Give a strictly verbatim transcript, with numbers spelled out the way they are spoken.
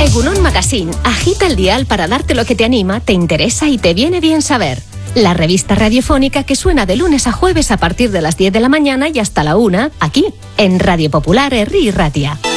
Egunon Magazine agita el dial para darte lo que te anima, te interesa y te viene bien saber. La revista radiofónica que suena de lunes a jueves a partir de las diez de la mañana y hasta la una, aquí, en Radio Popular Herri y Ratia.